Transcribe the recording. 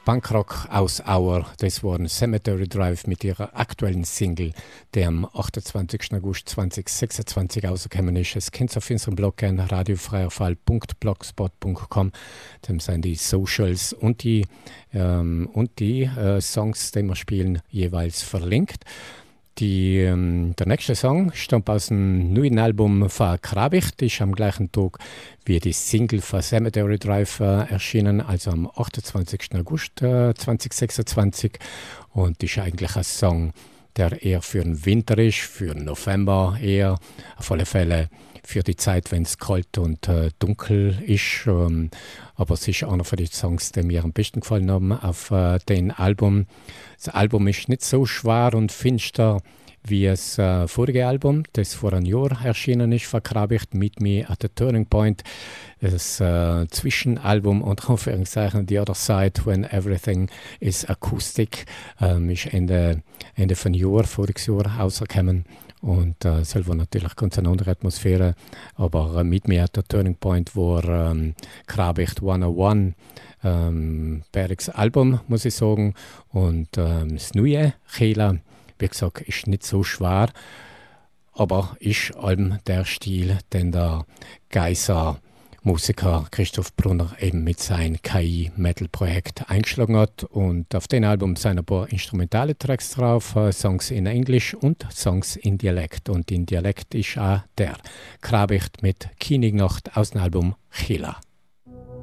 Punkrock aus Auer. Das war Cemetery Drive mit ihrer aktuellen Single, der am 28. August 2026 rausgekommen ist. Es kennt auf unserem Blog gerne radiofreierfall.blogspot.com. Dem sind die Socials und die Songs, die wir spielen, jeweils verlinkt. Der nächste Song stammt aus dem neuen Album von Krabicht, ist am gleichen Tag wie die Single von Cemetery Drive erschienen, also am 28. August 2026. Und ist eigentlich ein Song, der eher für den Winter ist, für den November eher, auf alle Fälle für die Zeit, wenn es kalt und dunkel ist. Aber es ist einer von den Songs, die mir am besten gefallen haben auf dem Album. Das Album ist nicht so schwer und finster wie das vorige Album, das vor einem Jahr erschienen ist, von Krabicht, Meet Me at the Turning Point. Das Zwischenalbum und Anführungszeichen The Other Side, When Everything is Acoustic, ist Ende von Jahr, voriges Jahr rausgekommen. Und selber natürlich ganz eine andere Atmosphäre, aber Meet Me at the Turning Point war Krabicht 101, Berigs Album, muss ich sagen. Und das neue Chela, wie gesagt, ist nicht so schwer, aber ist allem der Stil, den der Geiser Musiker Christoph Brunner eben mit seinem KI-Metal-Projekt eingeschlagen hat. Und auf dem Album sind ein paar instrumentale Tracks drauf, Songs in Englisch und Songs in Dialekt. Und in Dialekt ist auch der Krabicht mit Kinignacht aus dem Album Chila.